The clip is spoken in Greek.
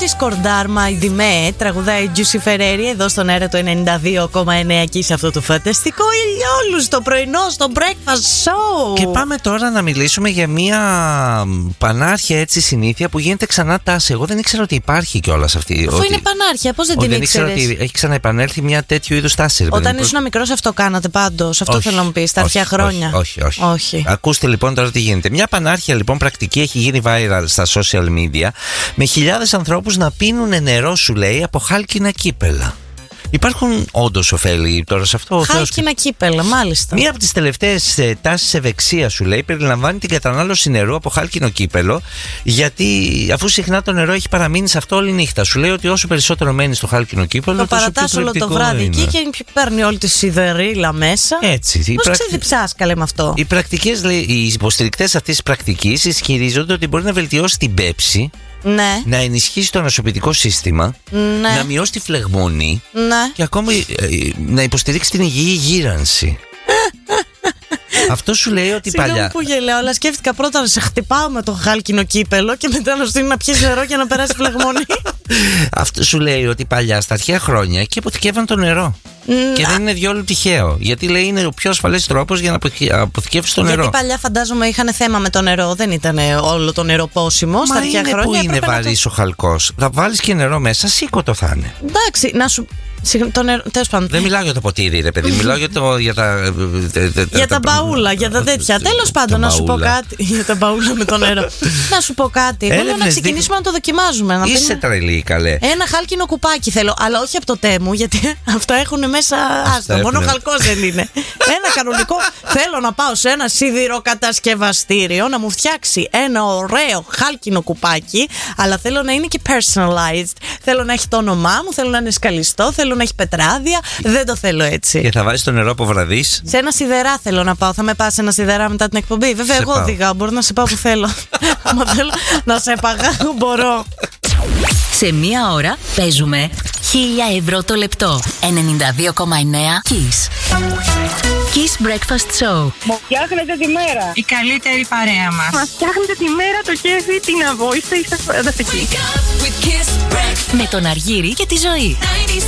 της Κορντάρμα η Δημέ τραγουδάει Giuseppe Ferreri εδώ στον αέρα του 92,9 και σε αυτό το φανταστικό ηλιόλου το πρωινό στο Breakfast Show. Και πάμε τώρα να μιλήσουμε για μια πανάρχια έτσι συνήθεια που γίνεται ξανά τάση. Εγώ δεν ήξερα ότι υπάρχει κιόλας αυτή. Αφού είναι πανάρχια, πώς δεν την ήξερες? Δεν ήξερα ότι έχει ξαναεπανέλθει μια τέτοιου είδους τάση. Όταν ήσουν μικρός αυτό κάνατε πάντως? Αυτό θέλω να μου πεις, τα αρχαία χρόνια? Όχι. Ακούστε λοιπόν τώρα τι γίνεται. Μια πανάρχια λοιπόν πρακτική έχει γίνει viral στα social media με χιλιάδες ανθρώπους να πίνουν νερό, σου λέει, από χάλκινα κύπελα. Υπάρχουν όντως ωφέλη τώρα σε αυτό? Χάλκινα κύπελα, μάλιστα. Μία από τις τελευταίες τάσεις ευεξίας, σου λέει, περιλαμβάνει την κατανάλωση νερού από χάλκινο κύπελο, γιατί αφού συχνά το νερό έχει παραμείνει σε αυτό όλη νύχτα. Σου λέει ότι όσο περισσότερο μένει στο χάλκινο κύπελο, το παρατάς όλο το βράδυ εκεί και παίρνει όλη τη σιδερίλα μέσα. Έτσι. Πώς ξεδιψάς καλέ με αυτό? Οι υποστηρικτές αυτής της πρακτικής ισχυρίζονται ότι μπορεί να βελτιώσει την πέψη. Ναι. Να ενισχύσει το ανασωπητικό σύστημα, ναι. Να μειώσει τη φλεγμόνη, ναι. Και ακόμη να υποστηρίξει την υγιή γύρανση. Αυτό σου λέει ότι παλιά. Συγγνώμη που γελάω, αλλά σκέφτηκα πρώτα να σε χτυπάω με το χάλκινο κύπελο και μετά να στείλει να πιεις νερό και να περάσει φλεγμόνη. Αυτό σου λέει ότι παλιά στα αρχαία χρόνια εκεί αποθηκεύαν το νερό. Και δεν είναι διόλου τυχαίο. Γιατί λέει είναι ο πιο ασφαλής τρόπος για να αποθηκεύεις το νερό. Γιατί παλιά φαντάζομαι είχαν θέμα με το νερό. Δεν ήταν όλο το νερό πόσιμο στα αρχαία χρόνια. Που είναι βαρύς ο χαλκός. Θα βάλεις και νερό μέσα, σήκωτο θα είναι. Εντάξει, να σου. Τέλος πάντων. Δεν μιλάω για το ποτήρι, ρε παιδί. Μιλάω για τα μπαούλα, για τα τέτοια. Τέλος πάντων, να σου πω κάτι. Για τα μπαούλα με το νερό. Να σου πω κάτι. Θέλω να ξεκινήσουμε να το δοκιμάζουμε. Είσαι τρελή, καλέ. Ένα χάλκινο κουπάκι θέλω, αλλά όχι από το Τέμου, γιατί αυτά έχουν μέσα άστα. Μόνο χαλκός δεν είναι. Ένα κανονικό. Θέλω να πάω σε ένα σιδηροκατασκευαστήριο να μου φτιάξει ένα ωραίο χάλκινο κουπάκι, αλλά θέλω να είναι και personalized. Θέλω να έχει το όνομά μου, θέλω να είναι σκαλιστό, θέλω να έχει πετράδια. Δεν το θέλω έτσι. Και θα βάζεις το νερό από βραδείς? Σε ένα σιδερά θέλω να πάω. Θα με πας σε ένα σιδερά μετά την εκπομπή? Βέβαια, εγώ οδηγάω. Μπορώ να σε πάω που θέλω. Μα θέλω να σε παγάω, μπορώ. Σε μία ώρα παίζουμε 1.000 ευρώ το λεπτό. 92,9 Kiss. Kiss Breakfast Show. Μου φτιάχνετε τη μέρα. Η καλύτερη παρέα μας. Μας φτιάχνετε τη μέρα, το κέφι, την αβόηστα, είστε φανταστικοί. Με τον Αργύρη και τη Ζωή.